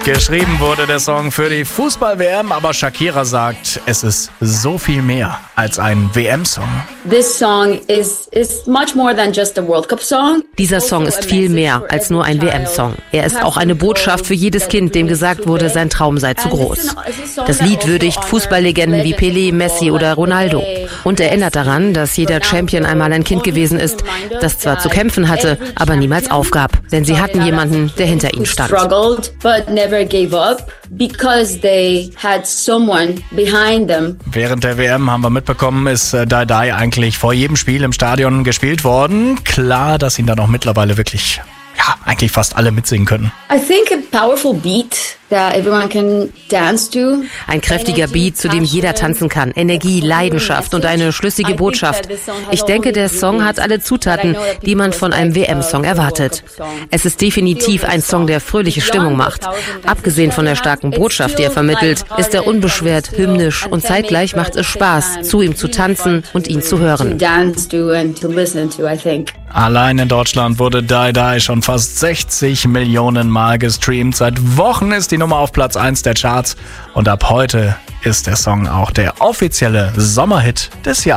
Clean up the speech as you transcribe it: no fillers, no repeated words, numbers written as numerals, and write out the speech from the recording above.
Geschrieben wurde der Song für die Fußball-WM, aber Shakira sagt, es ist so viel mehr als ein WM-Song. Dieser Song ist viel mehr als nur ein WM-Song. Er ist auch eine Botschaft für jedes Kind, dem gesagt wurde, sein Traum sei zu groß. Das Lied würdigt Fußballlegenden wie Pelé, Messi oder Ronaldo und erinnert daran, dass jeder Champion einmal ein Kind gewesen ist, das zwar zu kämpfen hatte, aber niemals aufgab, denn sie hatten jemanden, der hinter ihnen stand. Während der WM haben wir mitbekommen, ist Die Die eigentlich vor jedem Spiel im Stadion gespielt worden. Klar, dass ihn dann auch mittlerweile wirklich, eigentlich fast alle mitsingen können. Ein kräftiger Beat, zu dem jeder tanzen kann. Energie, Leidenschaft und eine schlüssige Botschaft. Ich denke, der Song hat alle Zutaten, die man von einem WM-Song erwartet. Es ist definitiv ein Song, der fröhliche Stimmung macht. Abgesehen von der starken Botschaft, die er vermittelt, ist er unbeschwert, hymnisch und zeitgleich macht es Spaß, zu ihm zu tanzen und ihn zu hören. Allein in Deutschland wurde Die Die schon fast 60 Millionen Mal gestreamt. Seit Wochen ist die Nummer auf Platz 1 der Charts und ab heute ist der Song auch der offizielle Sommerhit des Jahres.